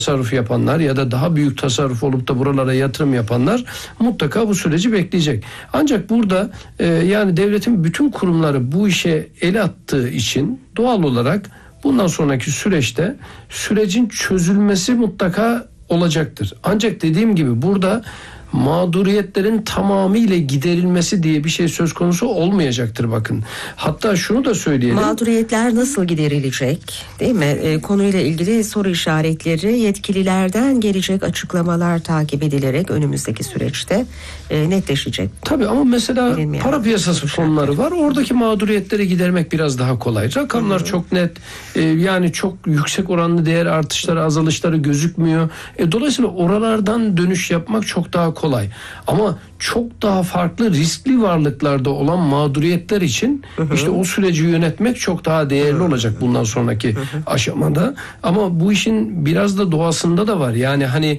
tasarruf yapanlar ya da daha büyük tasarruf olup da buralara yatırım yapanlar mutlaka bu süreci bekleyecek. Ancak burada yani devletin bütün kurumları bu işe el attığı için doğal olarak bundan sonraki süreçte sürecin çözülmesi mutlaka olacaktır. Ancak dediğim gibi burada mağduriyetlerin tamamıyla giderilmesi diye bir şey söz konusu olmayacaktır bakın. Hatta şunu da söyleyelim. Mağduriyetler nasıl giderilecek, değil mi? Konuyla ilgili soru işaretleri yetkililerden gelecek açıklamalar takip edilerek önümüzdeki süreçte netleşecek. Tabii ama mesela para piyasası fonları var. Oradaki mağduriyetleri gidermek biraz daha kolay. Rakamlar çok net. Yani çok yüksek oranlı değer artışları, azalışları gözükmüyor. Dolayısıyla oralardan dönüş yapmak çok daha kolay. Ama çok daha farklı riskli varlıklarda olan mağduriyetler için işte o süreci yönetmek çok daha değerli olacak bundan sonraki aşamada. Ama bu işin biraz da doğasında da var. Yani hani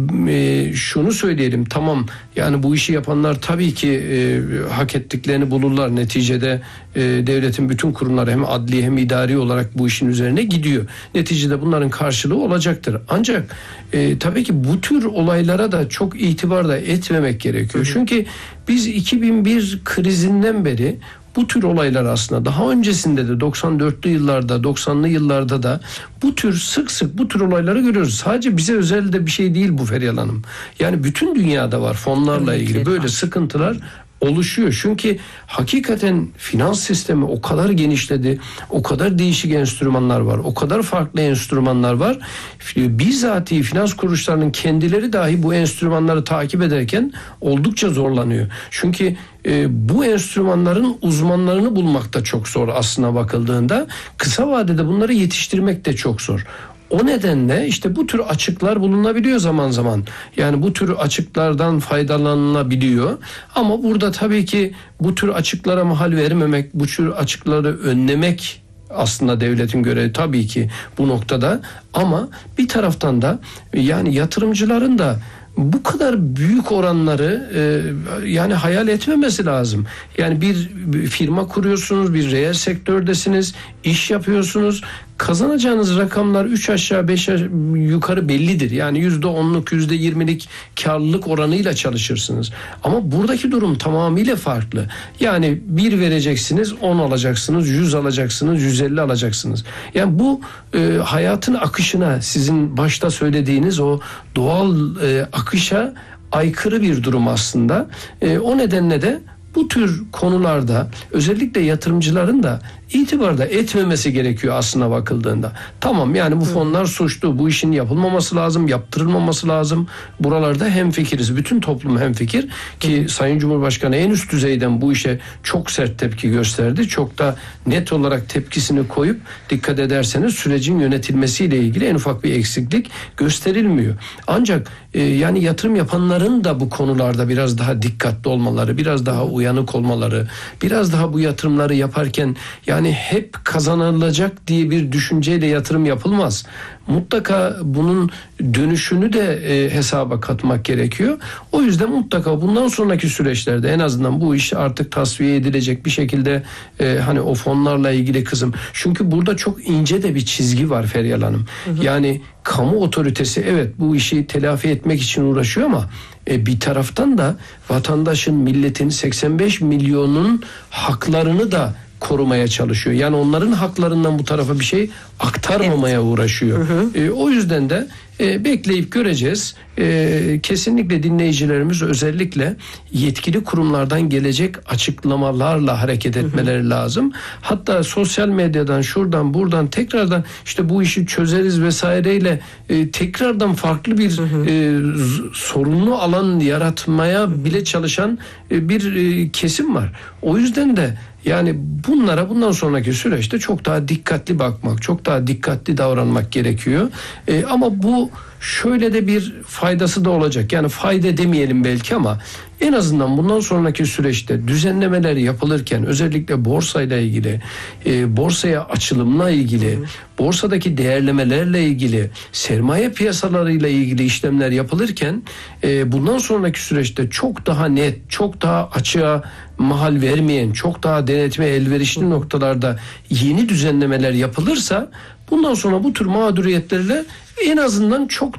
şunu söyleyelim, tamam yani bu işi yapanlar tabii ki hak ettiklerini bulurlar. Neticede devletin bütün kurumları hem adli hem idari olarak bu işin üzerine gidiyor. Neticede bunların karşılığı olacaktır. Ancak tabii ki bu tür olaylara da çok itibar da etmemek gerekiyor. Çünkü biz 2001 krizinden beri bu tür olaylar aslında daha öncesinde de 94'lü yıllarda, 90'lı yıllarda da bu tür sık bu tür olayları görüyoruz. Sadece bize özel de bir şey değil bu Feryal Hanım. Yani bütün dünyada var fonlarla ilgili böyle sıkıntılar oluşuyor. Çünkü hakikaten finans sistemi o kadar genişledi, o kadar değişik enstrümanlar var, o kadar farklı enstrümanlar var. Bizzati finans kuruluşlarının kendileri dahi bu enstrümanları takip ederken oldukça zorlanıyor. Çünkü bu enstrümanların uzmanlarını bulmak da çok zor aslına bakıldığında. Kısa vadede bunları yetiştirmek de çok zor. O nedenle işte bu tür açıklar bulunabiliyor zaman zaman. Yani bu tür açıklardan faydalanılabiliyor. Ama burada tabii ki bu tür açıklara mahal vermemek, bu tür açıkları önlemek aslında devletin görevi tabii ki bu noktada. Ama bir taraftan da yani yatırımcıların da bu kadar büyük oranları yani hayal etmemesi lazım. Yani bir firma kuruyorsunuz, bir reel sektördesiniz, iş yapıyorsunuz. Kazanacağınız rakamlar 3 aşağı 5 yukarı bellidir. Yani %10'luk %20'lik karlılık oranıyla çalışırsınız. Ama buradaki durum tamamıyla farklı. Yani 1 vereceksiniz, 10 alacaksınız, 100 alacaksınız, 150 alacaksınız. Yani bu hayatın akışına, sizin başta söylediğiniz o doğal akışa aykırı bir durum aslında. O nedenle de bu tür konularda özellikle yatırımcıların da itibar da etmemesi gerekiyor aslına bakıldığında. Tamam yani bu fonlar suçlu, bu işin yapılmaması lazım, yaptırılmaması lazım. Buralarda hemfikiriz. Bütün toplum hemfikir ki Sayın Cumhurbaşkanı en üst düzeyden bu işe çok sert tepki gösterdi. Çok da net olarak tepkisini koyup dikkat ederseniz sürecin yönetilmesiyle ilgili en ufak bir eksiklik gösterilmiyor. Ancak yani yatırım yapanların da bu konularda biraz daha dikkatli olmaları, biraz daha uyanık olmaları, biraz daha bu yatırımları yaparken yani hep kazanılacak diye bir düşünceyle yatırım yapılmaz. Mutlaka bunun dönüşünü de hesaba katmak gerekiyor. O yüzden mutlaka bundan sonraki süreçlerde en azından bu iş artık tasfiye edilecek bir şekilde hani o fonlarla ilgili kısım. Çünkü burada çok ince de bir çizgi var Feryal Hanım. Yani kamu otoritesi evet bu işi telafi etmek için uğraşıyor ama bir taraftan da vatandaşın, milletin 85 milyonun haklarını da korumaya çalışıyor. Yani onların haklarından bu tarafa bir şey aktarmamaya uğraşıyor. O yüzden de bekleyip göreceğiz. Kesinlikle dinleyicilerimiz özellikle yetkili kurumlardan gelecek açıklamalarla hareket etmeleri lazım. Hatta sosyal medyadan şuradan buradan tekrardan işte bu işi çözeriz vesaireyle tekrardan farklı bir sorunlu alan yaratmaya bile çalışan bir kesim var. O yüzden de yani bunlara bundan sonraki süreçte çok daha dikkatli bakmak, çok daha dikkatli davranmak gerekiyor. Ama bu şöyle de bir faydası da olacak. Yani fayda demeyelim belki ama en azından bundan sonraki süreçte düzenlemeler yapılırken özellikle borsayla ilgili, borsaya açılımla ilgili, borsadaki değerlemelerle ilgili, sermaye piyasalarıyla ilgili işlemler yapılırken bundan sonraki süreçte çok daha net, çok daha açığa mahal vermeyen, çok daha denetime elverişli noktalarda yeni düzenlemeler yapılırsa bundan sonra bu tür mağduriyetlerle en azından çok